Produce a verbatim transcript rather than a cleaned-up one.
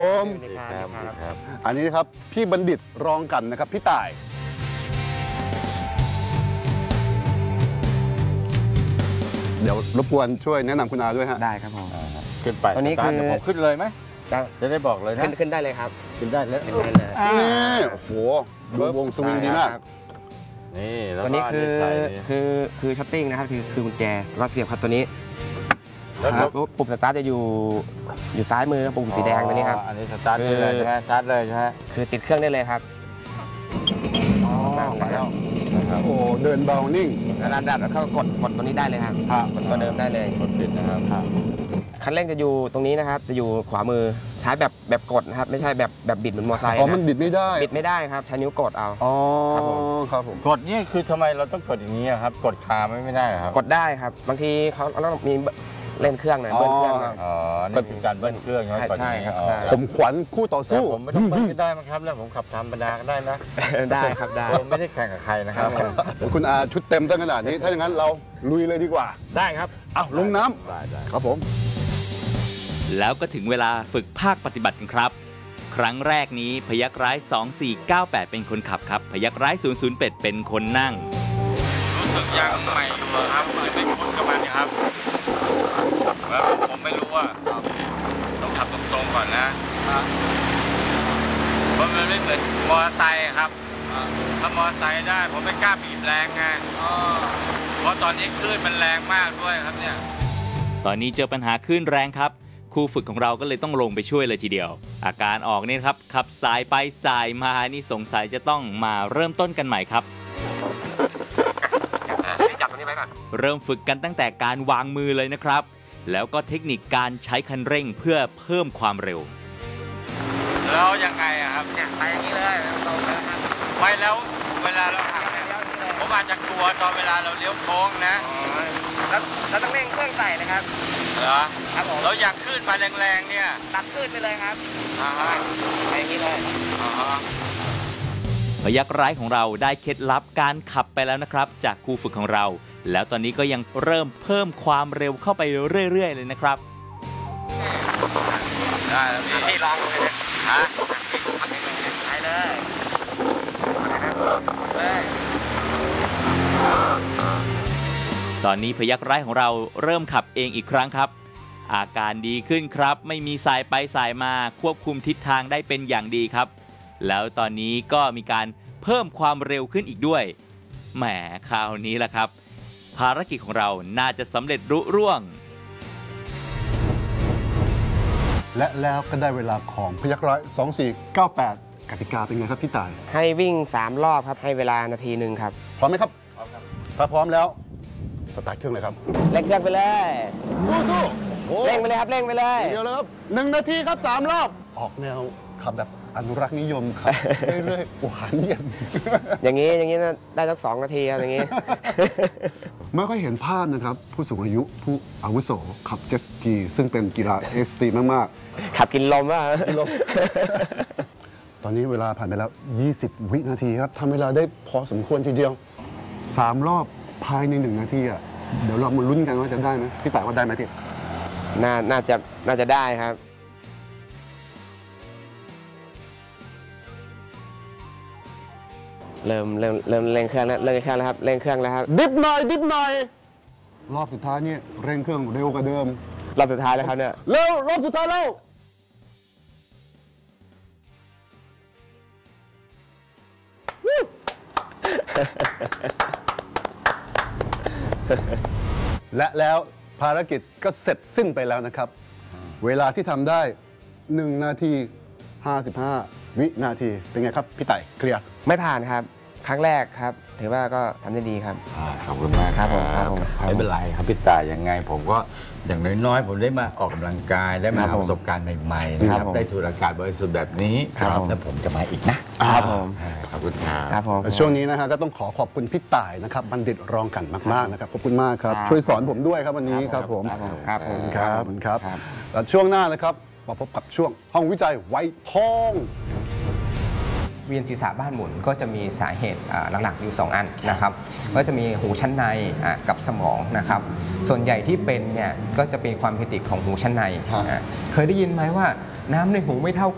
ผมอันนี้ครับพี่บัณฑิตรองกันนะครับพี่ต่ายเดี๋ยวรบกวนช่วยแนะนำคุณอาด้วยฮะได้ครับผมขึ้นไปตอนนี้คือผมขึ้นเลยไหมจะได้บอกเลยนะขึ้นได้เลยครับขึ้นได้แล้วขึ้นได้เลยนี่โอ้โหดูวงสวิงดีมากนี่ตัวนี้คือคือคือชัตติ้งนะครับคือคือกุญแจก็เสียบครับตัวนี้แล้วปุ่มสตาร์ทจะอยู่อยู่ซ้ายมือปุ่มสีแดงตัวนี้ครับอันนี้สตาร์ทได้เลยใช่ไหมสตาร์ทเลยใช่ไหมคือติดเครื่องได้เลยครับมาแล้วโอ้เดินเบานิ่งแล้วดับแล้วก็กดกดตัวนี้ได้เลยครับกดตัวเดิมได้เลยกดปิดนะครับคันเร่งจะอยู่ตรงนี้นะครับจะอยู่ขวามือใช้แบบแบบกดนะครับไม่ใช่แบบแบบบิดเหมือนมอเตอร์ไซค์อ๋อมันบิดไม่ได้บิดไม่ได้ครับใช้นิ้วกดเอาอ๋อครับผมกดนี่คือทำไมเราต้องกดอย่างนี้ครับกดคาไม่ไม่ได้ครับกดได้ครับบางทีเขาเราต้องมีเล่นเครื่องหน่อยเบิ้ลเครื่องอ๋อนี่เป็นการเบิ้ลเครื่องใช่ไหมใช่ครับผมขวัญคู่ต่อสู้ผมไม่ต้องเบิ้ลก็ได้มั้งครับแล้วผมขับธรรมดาก็ได้นะได้ครับได้ผมไม่ได้แข่งกับใครนะครับคุณอาชุดเต็มตั้งขนาดนี้ถ้าอย่างนั้นเราลุยเลยดีกว่าได้ครับอ้าวลงน้ำครับผมแล้วก็ถึงเวลาฝึกภาคปฏิบัติกันครับครั้งแรกนี้พยัคฆ์ร้ายสองสี่เก้าแปดเป็นคนขับครับพยัคฆ์ร้ายศูนย์ศูนย์แปดเป็นคนนั่งรู้สึกยังใหม่อยู่ครับยังไม่คุ้นกับมันครับแล้วผมไม่รู้ว่าต้องขับตรงๆก่อนนะเพราะมันไม่เหมือนมอเตอร์ไซค์ครับถ้ามอเตอร์ไซค์ได้ผมไม่กล้าบีบแรงไงเพราะตอนนี้คลื่นมันแรงมากด้วยครับเนี่ยตอนนี้เจอปัญหาคลื่นแรงครับครูฝึกของเราก็เลยต้องลงไปช่วยเลยทีเดียวอาการออกนี่ครับขับสายไปสายมานี่สงสัยจะต้องมาเริ่มต้นกันใหม่ครับจับตรงนี้ไปก่อนเริ่มฝึกกันตั้งแต่การวางมือเลยนะครับแล้วก็เทคนิคการใช้คันเร่งเพื่อเพิ่มความเร็วแล้วยังไงอะครับเนี่ยไปอย่างนี้เลยเราไปแล้วเวลาเราหักเนี่ยผมอาจจะกลัวตอนเวลาเราเลี้ยวโค้งนะแล้วเราต้องเร่งเครื่องใส่นะครับเหรอครับผมเราอยากขึ้นมาแรงๆเนี่ยตัดขึ้นไปเลยครับอ่าฮะไปอย่างนี้เลยอ่าฮะพยัคฆ์ร้ายของเราได้เคล็ดลับการขับไปแล้วนะครับจากครูฝึกของเราแล้วตอนนี้ก็ยังเริ่มเพิ่มความเร็วเข้าไปเรื่อยๆเลยนะครับได้แล้วพี่พี่ลองเลยนะฮะไปเลยเลยตอนนี้พยัคฆ์ร้ายของเราเริ่มขับเองอีกครั้งครับอาการดีขึ้นครับไม่มีสายไปสายมาควบคุมทิศทางได้เป็นอย่างดีครับแล้วตอนนี้ก็มีการเพิ่มความเร็วขึ้นอีกด้วยแหมคราวนี้แหละครับภารกิจของเราน่าจะสำเร็จรุ่ร่วงและแล้วก็ได้เวลาของพยัคฆ์ร้ายสองสี่เก้าแปดกติกาเป็นไงครับพี่ต่ายให้วิ่งสามรอบครับให้เวลานาทีหนึ่งครับพร้อมไหมครับพร้อมครับถ้าพร้อมแล้วสตาร์ทเครื่องเลยครับเร่งเครื่องไปเลยสู้ๆเร่งไปเลยครับเร่งไปเลยเดี๋ยวเลยครับหนึ่งนาทีครับสามรอบออกแนวขับแบบอนุรักษ์นิยมครับเรื่อยๆหวานเย็นอย่างนี้อย่างนี้ได้สักสองนาทีครับอย่างนี้ไม่ค่อยเห็นภาพนะครับผู้สูงอายุผู้อาวุโสขับเจ็ตสกีซึ่งเป็นกีฬาเอ็กซ์ตรีมมากๆขับกินลมอ่ะกินลมตอนนี้เวลาผ่านไปแล้วยี่สิบวินาทีครับทำเวลาได้พอสมควรทีเดียวสามรอบภายในหนึ่งนาทีอ่ะเดี๋ยวเรามาลุ้นกันว่าจะได้ไหมพี่ต่ายว่าได้ไหมพี่น่าน่าจะน่าจะได้ครับเริ่มเริ่มเริ่มเร่งเครื่องแล้วเร่งเครื่องแล้วครับเร่งเครื่องแล้วครับดิบหน่อยดิบหน่อยรอบสุดท้ายนี่เร่งเครื่องเร็วกว่าเดิมรอบสุดท้ายแล้วครับเนี่ยเร็วรอบสุดท้ายแล้วและแล้วภารกิจก็เสร็จสิ้นไปแล้วนะครับเวลาที่ทำได้หนึ่งนาทีห้าสิบห้าวินาทีเป็นไงครับพี่ต่ายเคลียร์ไม่ผ่านครับครั้งแรกครับถือว่าก็ทำได้ดีครับขอบคุณมากครับผมไม่เป็นไรครับพี่ต่ายยังไงผมก็อย่างน้อยๆผมได้มาออกกำลังกายได้มาประสบการณ์ใหม่ๆนะครับได้สูดอากาศบริสุทธิ์แบบนี้แล้วผมจะมาอีกนะครับผมขอบคุณครับผมช่วงนี้นะฮะก็ต้องขอขอบคุณพี่ต่ายนะครับบัณฑิตรองกันมากๆนะครับขอบคุณมากครับช่วยสอนผมด้วยครับวันนี้ครับผมครับผมครับครับแล้วช่วงหน้านะครับมาพบกับช่วงห้องวิจัยไวทองเวียนศีรษะบ้านหมุนก็จะมีสาเหตุหลักๆอยู่สองอันนะครับก็จะมีหูชั้นในกับสมองนะครับส่วนใหญ่ที่เป็นเนี่ยก็จะเป็นความผิดปกติของหูชั้นในเคยได้ยินไหมว่าน้ำในหูไม่เท่า